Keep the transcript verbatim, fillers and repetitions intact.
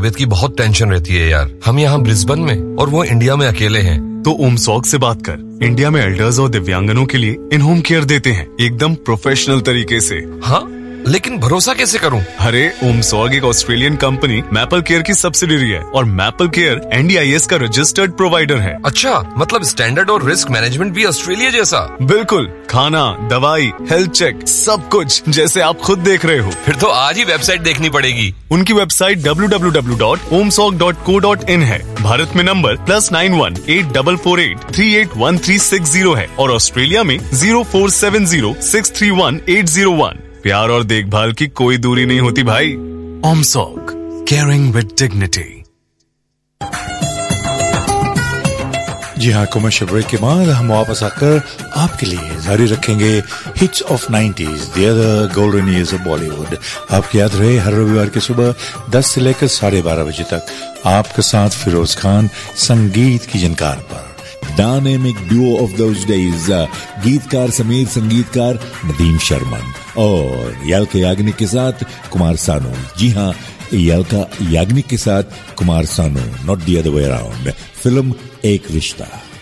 तबीयत की बहुत टेंशन रहती है यार। हम यहाँ ब्रिस्बेन में और वो इंडिया में अकेले हैं। तो उमसॉग से बात कर। इंडिया में एल्डर्स और दिव्यांगनों के लिए इन होम केयर देते हैं, एकदम प्रोफेशनल तरीके से। हाँ, लेकिन भरोसा कैसे करूं? अरे उमसॉग एक ऑस्ट्रेलियन कंपनी मैपल केयर की सब्सिडियरी है और maple care N D I S का रजिस्टर्ड प्रोवाइडर है। अच्छा, मतलब स्टैंडर्ड और रिस्क मैनेजमेंट भी ऑस्ट्रेलिया जैसा? बिल्कुल, खाना, दवाई, हेल्थ चेक, सब कुछ जैसे आप खुद देख रहे हो। फिर तो आज ही वेबसाइट देखनी पड़ेगी। उनकी website W W W dot ओमसॉग dot co dot in है। भारत में number plus nine one eight double four eight three eight one three six zero है और ऑस्ट्रेलिया में zero four seven zero six three one eight zero one. प्यार और देखभाल की कोई दूरी नहीं होती भाई। ओमसॉग, केयरिंग विद डिग्निटी। जी हाँ, कमर्शियल ब्रेक के बाद हम वापस आकर आपके लिए जारी रखेंगे hits of nineties, the other golden years of Bollywood. आपकी याद रहे हर रविवार की सुबह दस से लेकर साढ़े बारह बजे तक आपके साथ फिरोज खान संगीत की जनकार पर। Dynamic Duo of those days, गीतकार समेत संगीतकार नदीम शर्मन और याल्का याग्निक के साथ कुमार सानू। जी हाँ, याल्का याग्निक के साथ Kumar Sanu, not the other way around. Film एक रिश्ता।